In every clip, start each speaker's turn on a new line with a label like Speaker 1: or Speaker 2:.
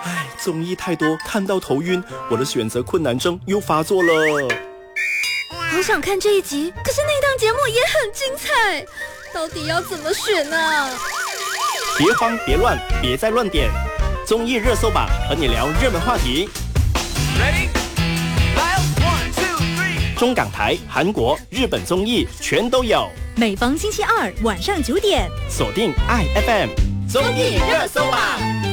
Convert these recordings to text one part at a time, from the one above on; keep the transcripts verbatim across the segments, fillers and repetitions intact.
Speaker 1: 唉，综艺太多，看到头晕，我的选择困难症又发作了。
Speaker 2: 好想看这一集，可是那档节目也很精彩，到底要怎么选呢？
Speaker 1: 别慌别乱，别再乱点，综艺热搜榜和你聊热门话题。Ready? One, two, three. 中港台、韩国、日本综艺全都有。
Speaker 2: 每逢星期二晚上九点，
Speaker 1: 锁定爱 F M 综艺热搜榜。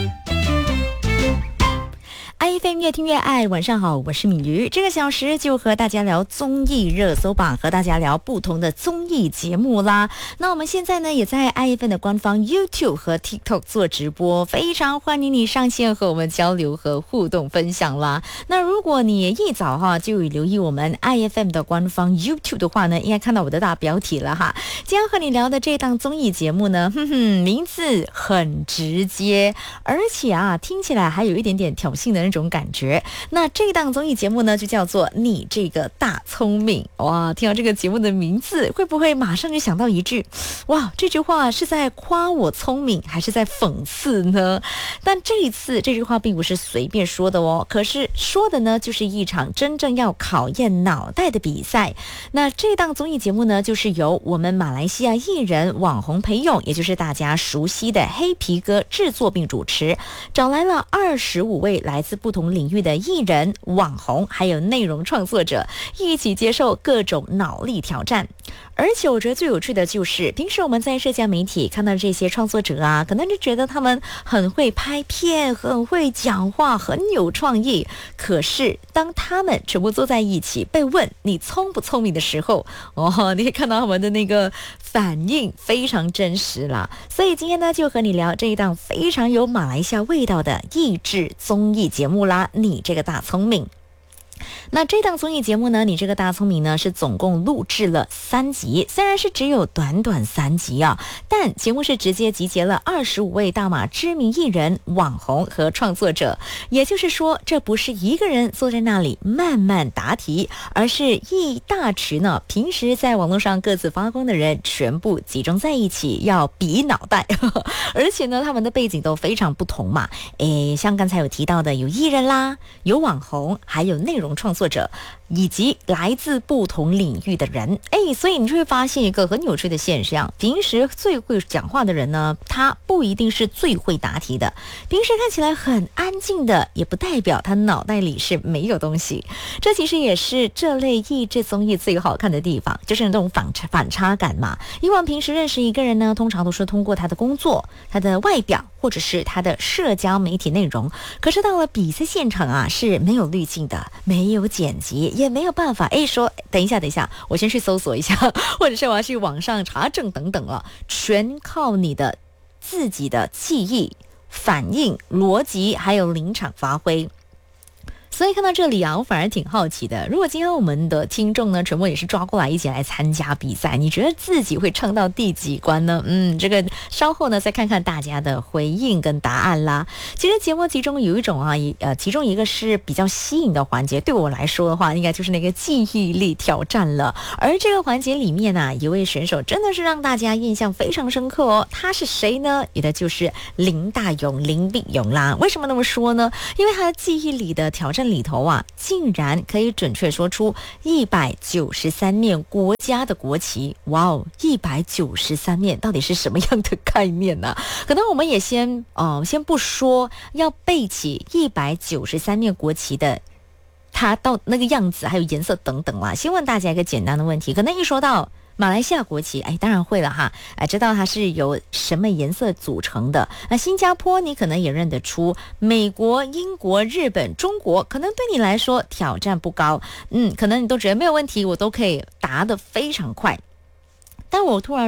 Speaker 2: I F M 越听越爱，晚上好，我是敏瑜。这个小时就和大家聊综艺热搜榜，和大家聊不同的综艺节目啦。那我们现在呢，也在 I F M 的官方 YouTube 和 TikTok 做直播，非常欢迎你上线和我们交流和互动分享啦。那如果你一早哈就有留意我们 I F M 的官方 YouTube 的话呢，应该看到我的大标题了哈。今天和你聊的这档综艺节目呢，哼哼，名字很直接，而且啊，听起来还有一点点挑衅的那种感觉。那这档综艺节目呢，就叫做你这个大聪明。哇，听到这个节目的名字，会不会马上就想到一句，哇，这句话是在夸我聪明还是在讽刺呢？但这一次这句话并不是随便说的哦，可是说的呢就是一场真正要考验脑袋的比赛。那这档综艺节目呢，就是由我们马来西亚艺人网红裴勇，也就是大家熟悉的黑皮哥制作并主持，找来了二十五位来自不同领域的艺人、网红还有内容创作者，一起接受各种脑力挑战。而且我觉得最有趣的就是，平时我们在社交媒体看到这些创作者啊，可能就觉得他们很会拍片，很会讲话，很有创意。可是当他们全部坐在一起被问你聪不聪明的时候，哦，你可以看到他们的那个反应非常真实啦。所以今天呢，就和你聊这一档非常有马来西亚味道的益智综艺节目啦，你这个大聪明。那这档综艺节目呢，你这个大聪明呢，是总共录制了三集，虽然是只有短短三集啊，但节目是直接集结了二十五位大马知名艺人、网红和创作者。也就是说，这不是一个人坐在那里慢慢答题，而是一大群呢平时在网络上各自发光的人全部集中在一起，要比脑袋。而且呢，他们的背景都非常不同嘛。诶，像刚才有提到的，有艺人啦，有网红，还有内容创作者，以及来自不同领域的人。哎，所以你就会发现一个很有趣的现象，平时最会讲话的人呢，他不一定是最会答题的。平时看起来很安静的，也不代表他脑袋里是没有东西。这其实也是这类益智综艺最好看的地方，就是那种反差反差感嘛。以往平时认识一个人呢，通常都是通过他的工作、他的外表，或者是他的社交媒体内容。可是到了比赛现场啊，是没有滤镜的，没有剪辑，也没有办法哎说等一下等一下我先去搜索一下，或者是我要去网上查证等等了，全靠你的自己的记忆、反应、逻辑还有临场发挥。所以看到这里啊，我反而挺好奇的，如果今天我们的听众呢全部也是抓过来一起来参加比赛，你觉得自己会唱到第几关呢？嗯，这个稍后呢再看看大家的回应跟答案啦。其实节目其中有一种啊，呃，其中一个是比较吸引的环节，对我来说的话，应该就是那个记忆力挑战了。而这个环节里面啊，一位选手真的是让大家印象非常深刻哦。他是谁呢？也的就是林大勇、林碧勇啦。为什么那么说呢？因为他的记忆力的挑战里头啊，竟然可以准确说出一百九十三面国家的国旗。哇哦，一百九十三面到底是什么样的概念呢？可能我们也先呃先不说要背起一百九十三面国旗的它到那个样子还有颜色等等啦，先问大家一个简单的问题，可能一说到马来西亚国旗，哎，当然会了哈，哎，知道它是由什么颜色组成的。那新加坡你可能也认得出，美国、英国、日本、中国，可能对你来说挑战不高，嗯，可能你都觉得没有问题，我都可以答得非常快。但我突然